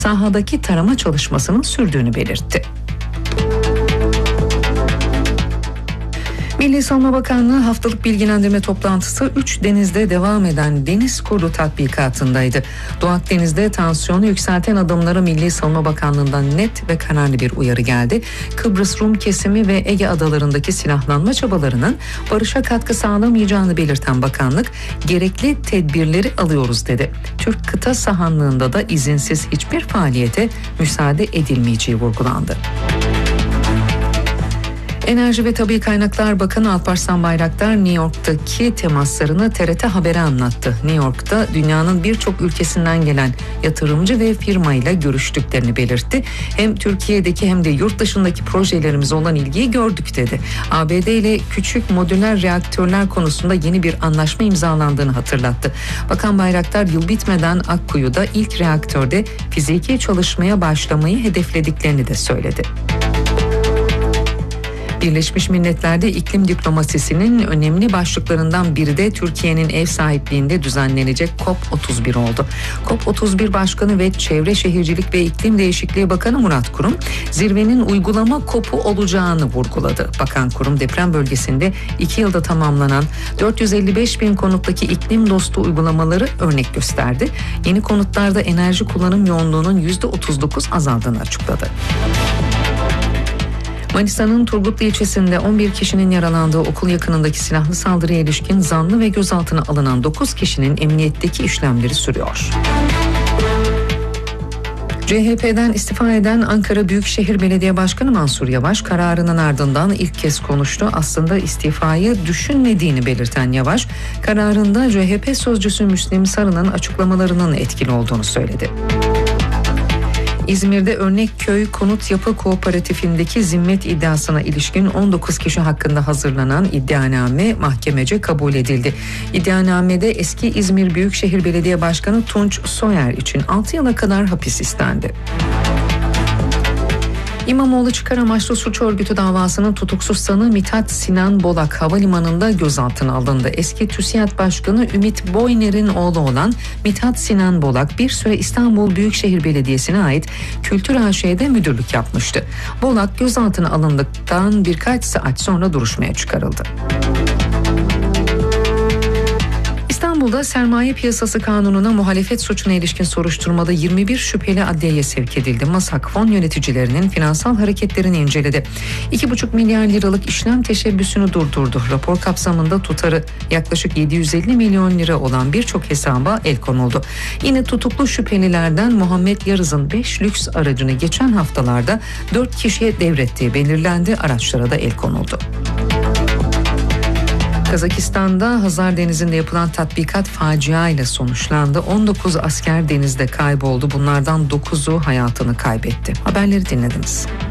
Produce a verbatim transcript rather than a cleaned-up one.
sahadaki tarama çalışmasının sürdüğünü belirtti. Milli Savunma Bakanlığı haftalık bilgilendirme toplantısı üç denizde devam eden Deniz Kurdu tatbikatındaydı. Doğu Akdeniz'de tansiyonu yükselten adımlara Milli Savunma Bakanlığı'ndan net ve kararlı bir uyarı geldi. Kıbrıs Rum kesimi ve Ege adalarındaki silahlanma çabalarının barışa katkı sağlamayacağını belirten bakanlık, gerekli tedbirleri alıyoruz dedi. Türk kıta sahanlığında da izinsiz hiçbir faaliyete müsaade edilmeyeceği vurgulandı. Enerji ve Tabii Kaynaklar Bakanı Alparslan Bayraktar New York'taki temaslarını T R T Haber'e anlattı. New York'ta dünyanın birçok ülkesinden gelen yatırımcı ve firmayla görüştüklerini belirtti. Hem Türkiye'deki hem de yurt dışındaki projelerimize olan ilgiyi gördük dedi. A B D ile küçük modüler reaktörler konusunda yeni bir anlaşma imzalandığını hatırlattı. Bakan Bayraktar yıl bitmeden Akkuyu'da ilk reaktörde fiziki çalışmaya başlamayı hedeflediklerini de söyledi. Birleşmiş Milletler'de iklim diplomasisinin önemli başlıklarından biri de Türkiye'nin ev sahipliğinde düzenlenecek COP otuz bir oldu. COP otuz bir Başkanı ve Çevre Şehircilik ve İklim Değişikliği Bakanı Murat Kurum, zirvenin uygulama COP'u olacağını vurguladı. Bakan Kurum, deprem bölgesinde iki yılda tamamlanan dört yüz elli beş bin konuttaki iklim dostu uygulamaları örnek gösterdi. Yeni konutlarda enerji kullanım yoğunluğunun yüzde otuz dokuz azaldığını açıkladı. Manisa'nın Turgutlu ilçesinde on bir kişinin yaralandığı okul yakınındaki silahlı saldırıya ilişkin zanlı ve gözaltına alınan dokuz kişinin emniyetteki işlemleri sürüyor. C H P'den istifa eden Ankara Büyükşehir Belediye Başkanı Mansur Yavaş kararının ardından ilk kez konuştu. Aslında istifayı düşünmediğini belirten Yavaş, kararında C H P sözcüsü Müslim Sarı'nın açıklamalarının etkili olduğunu söyledi. İzmir'de Örnekköy Konut Yapı Kooperatifindeki zimmet iddiasına ilişkin on dokuz kişi hakkında hazırlanan iddianame mahkemece kabul edildi. İddianamede eski İzmir Büyükşehir Belediye Başkanı Tunç Soyer için altı yıla kadar hapis istendi. İmamoğlu çıkar amaçlı suç örgütü davasının tutuksuz sanığı Mithat Sinan Bolak havalimanında gözaltına alındı. Eski TÜSİAD Başkanı Ümit Boyner'in oğlu olan Mithat Sinan Bolak bir süre İstanbul Büyükşehir Belediyesi'ne ait Kültür A Ş'de müdürlük yapmıştı. Bolak gözaltına alındıktan birkaç saat sonra duruşmaya çıkarıldı. İstanbul'da sermaye piyasası kanununa muhalefet suçuna ilişkin soruşturmada yirmi bir şüpheli adliyeye sevk edildi. MASAK fon yöneticilerinin finansal hareketlerini inceledi. iki buçuk milyar liralık işlem teşebbüsünü durdurdu. Rapor kapsamında tutarı yaklaşık yedi yüz elli milyon lira olan birçok hesaba el konuldu. Yine tutuklu şüphelilerden Muhammed Yarız'ın beş lüks aracını geçen haftalarda dört kişiye devrettiği belirlendi. Araçlara da el konuldu. Kazakistan'da Hazar Denizi'nde yapılan tatbikat facia ile sonuçlandı. on dokuz asker denizde kayboldu. Bunlardan dokuzu hayatını kaybetti. Haberleri dinlediniz.